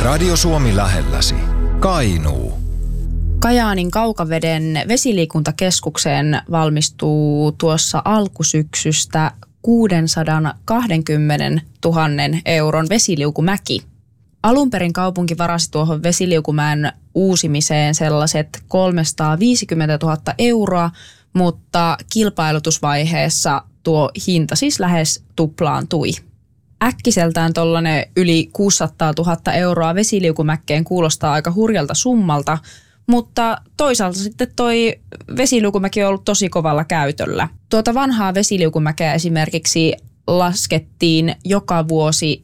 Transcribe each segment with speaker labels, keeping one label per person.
Speaker 1: Radio Suomi lähelläsi. Kainuu.
Speaker 2: Kajaanin Kaukaveden vesiliikuntakeskukseen valmistuu tuossa alkusyksystä 620 000 euron vesiliukumäki. Alun perin kaupunki varasi tuohon vesiliukumäen uusimiseen sellaiset 350 000 euroa, mutta kilpailutusvaiheessa tuo hinta siis lähes tuplaantui. Äkkiseltään tollainen yli 600 000 euroa vesiliukumäkkeen kuulostaa aika hurjalta summalta, mutta toisaalta sitten toi vesiliukumäki on ollut tosi kovalla käytöllä. Tuota vanhaa vesiliukumäkeä esimerkiksi laskettiin joka vuosi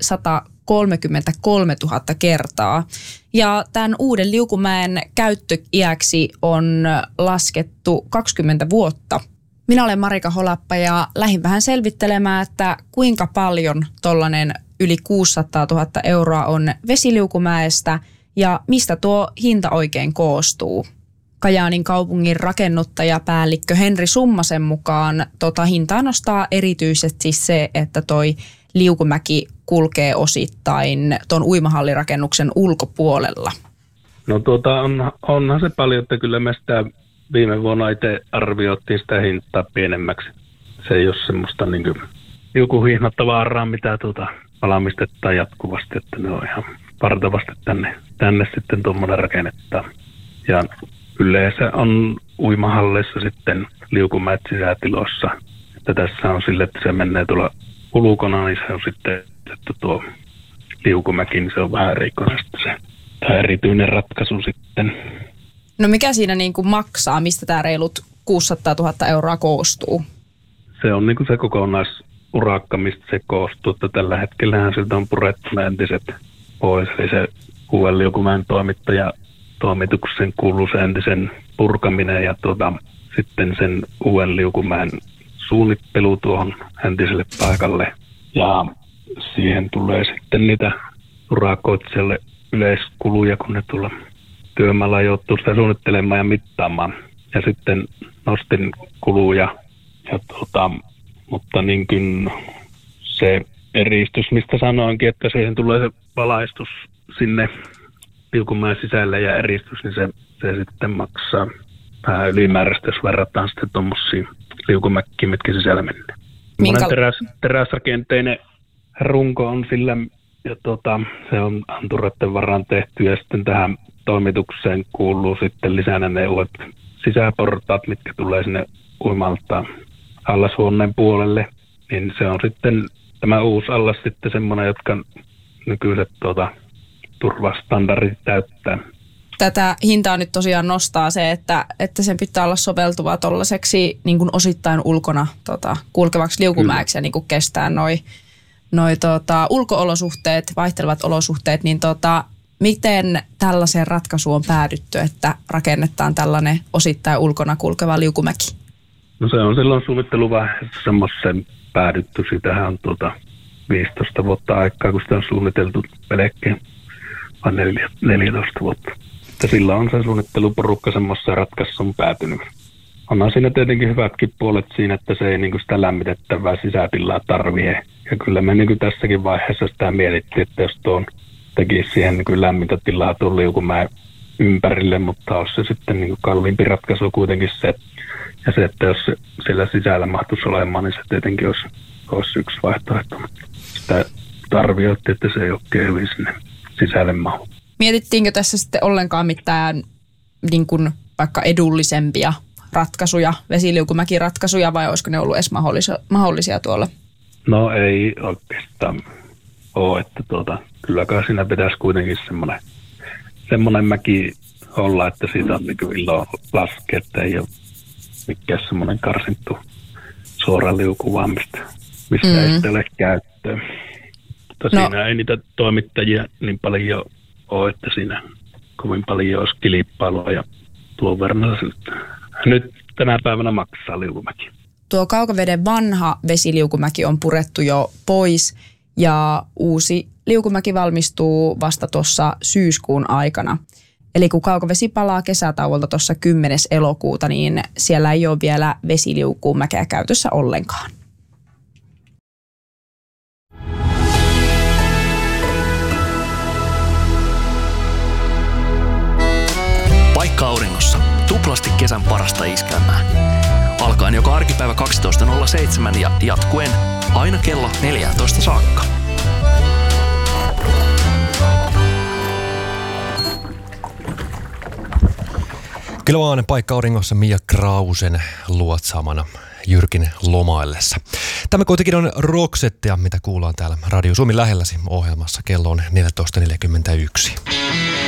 Speaker 2: 133 000 kertaa. Ja tämän uuden liukumäen käyttöiäksi on laskettu 20 vuotta. Minä olen Marika Holappa ja lähdin vähän selvittelemään, että kuinka paljon tollainen yli 600 000 euroa on vesiliukumäestä ja mistä tuo hinta oikein koostuu. Kajaanin kaupungin rakennuttajapäällikkö Henri Summasen mukaan hintaa nostaa erityisesti se, että toi liukumäki kulkee osittain tuon uimahallirakennuksen ulkopuolella.
Speaker 3: No onhan se paljon, että kyllä me sitä viime vuonna itse arvioitiin sitä hintaa pienemmäksi. Se ei ole semmoista joku hihnattavaa mitä valmistetaan jatkuvasti, että ne on ihan partavasti tänne sitten tuommoinen rakennetaan. Ja yleensä on uimahalleissa sitten liukumäet sisätiloissa. Että tässä on sille, että se menee tuolla ulkona, niin se on sitten, että tuo liukumäki, niin se on vähän erikoinen se erityinen ratkaisu sitten.
Speaker 2: No mikä siinä maksaa, mistä tämä reilut 600 000 euroa koostuu?
Speaker 3: Se on se kokonaisurakka, mistä se koostuu. Että tällä hetkellähän siltä on purettu ne entiset pois. Eli se uuden liukumäen toimituksen kuuluu se entisen purkaminen ja sitten sen uuden liukumäen suunnittelu tuohon entiselle paikalle. Ja siihen tulee sitten niitä urakoitsijalle yleiskuluja, kun ne tulla työmaalla joutuu sitä suunnittelemaan ja mittaamaan. Ja sitten nostin kuluja. Mutta se eristys, mistä sanoinkin, että siihen tulee se valaistus sinne liukumäen sisälle ja eristys, niin se sitten maksaa vähän ylimääräistä, jos verrataan sitten tuommoisiin liukumäkkiin, mitkä sisällä mennään. Teräsrakenteinen runko on sillä, ja se on anturatten varaan tehty, ja sitten tähän toimitukseen kuuluu sitten lisänä ne uudet sisäportaat, mitkä tulee sinne uimaltaan allashuoneen puolelle, niin se on sitten tämä uusi allas sitten semmoinen, jotka nykyiset turvastandardit täyttää.
Speaker 2: Tätä hintaa nyt tosiaan nostaa se, että sen pitää olla soveltuva tollaiseksi niin kuin osittain ulkona kulkevaksi liukumäeksi ja niin kuin kestää noi ulko-olosuhteet, vaihtelevat olosuhteet, niin miten tällaiseen ratkaisuun on päädytty, että rakennetaan tällainen osittain ulkona kulkeva liukumäki?
Speaker 3: No se on silloin suunnitteluvaiheessa semmoisen päädytty. Sitähän on 15 vuotta aikaa, kun sitä on suunniteltu melkein, vai 14 vuotta. Että sillä on se suunnitteluporukka semmoisessa ratkaisussa on päätynyt. Onhan siinä tietenkin hyvätkin puolet siinä, että se ei sitä lämmitettävää sisätilaa tarvitse. Ja kyllä me tässäkin vaiheessa sitä mietittiin, että jos tuon tekisi siihen lämmintä tilaa tuon liukumäen ympärille, mutta olisi se sitten kalliimpi ratkaisu kuitenkin se. Ja se, että jos siellä sisällä mahtuisi olemaan, niin se tietenkin olisi yksi vaihtoehto. Sitä arvioitiin, että se ei oikein hyvin sinne sisälle mahu.
Speaker 2: Mietittiinkö tässä sitten ollenkaan mitään vaikka edullisempia ratkaisuja, vesiliukumäkiratkaisuja, vai olisiko ne ollut edes mahdollisia tuolla?
Speaker 3: No ei oikeastaan ole, että kylläkään siinä pitäisi kuitenkin semmoinen mäki olla, että siitä on illoa laskea, että ei ole mikään semmoinen karsinttu suora liuku, vaan mistä ei sitten ole käyttöä. Mutta siinä ei niitä toimittajia niin paljon ole, että siinä kovin paljon olisi kilpailua ja tuon verran nyt tänä päivänä maksaa liukumäki.
Speaker 2: Tuo Kaukaveden vanha vesiliukumäki on purettu jo pois ja uusi liukumäki valmistuu vasta tuossa syyskuun aikana. Eli kun Kaukavesi palaa kesätauolta tuossa 10. elokuuta, niin siellä ei ole vielä vesiliukumäkeä käytössä ollenkaan.
Speaker 4: kesän parasta iskelmää. Alkaen joka arkipäivä 12.07 ja jatkuen aina kello 14 saakka.
Speaker 5: Kilvainen paikka auringossa Mia Krausen luotsaamana Jyrkin lomaillessa. Tämä kuitenkin on Roxettea, mitä kuullaan täällä Radio Suomi lähelläsi ohjelmassa. Kello on 14.41.